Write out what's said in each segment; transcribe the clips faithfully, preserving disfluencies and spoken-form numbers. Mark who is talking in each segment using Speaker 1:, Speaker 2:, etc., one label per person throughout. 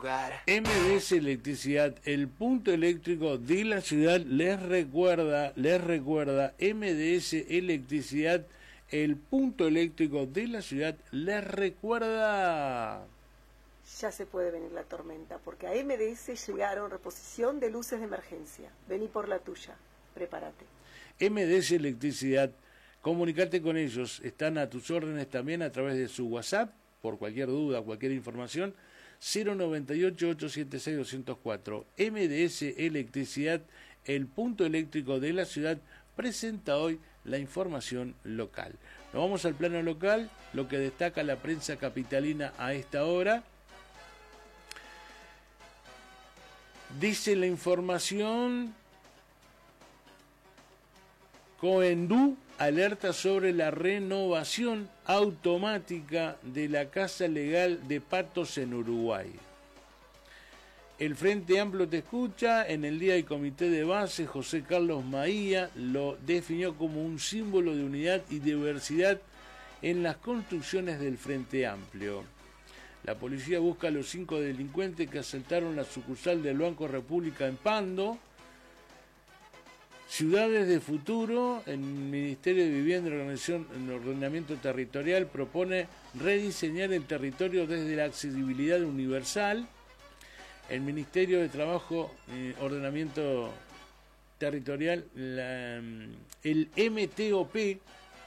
Speaker 1: lugar.
Speaker 2: M D S Electricidad, el punto eléctrico de la ciudad, les recuerda, les recuerda, M D S Electricidad, el punto eléctrico de la ciudad, les recuerda.
Speaker 3: Ya se puede venir la tormenta, porque a M D S llegaron reposición de luces de emergencia. Vení por la tuya, prepárate.
Speaker 2: M D S Electricidad, comunicate con ellos, están a tus órdenes también a través de su WhatsApp, por cualquier duda, cualquier información, cero noventa y ocho, ochocientos setenta y seis, doscientos cuatro. M D S Electricidad, el punto eléctrico de la ciudad, presenta hoy la información local. Nos vamos al plano local, lo que destaca la prensa capitalina a esta hora. Dice la información: Coendú alerta sobre la renovación automática de la Casa Legal de Patos en Uruguay. El Frente Amplio te escucha. En el día del comité de base, José Carlos Maía lo definió como un símbolo de unidad y diversidad en las construcciones del Frente Amplio. La policía busca a los cinco delincuentes que asaltaron la sucursal del Banco República en Pando. Ciudades de futuro. El Ministerio de Vivienda y Organización en Ordenamiento Territorial propone rediseñar el territorio desde la accesibilidad universal. El Ministerio de Trabajo y eh, Ordenamiento Territorial, la, el M T O P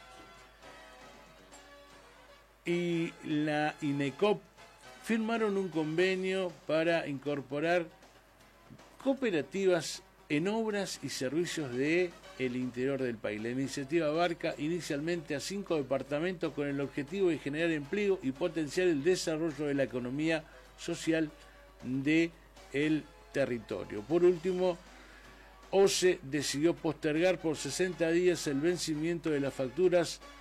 Speaker 2: y la INECOP firmaron un convenio para incorporar cooperativas en obras y servicios de el interior del país. La iniciativa abarca inicialmente a cinco departamentos con el objetivo de generar empleo y potenciar el desarrollo de la economía social de el territorio. Por último, O C E decidió postergar por sesenta días el vencimiento de las facturas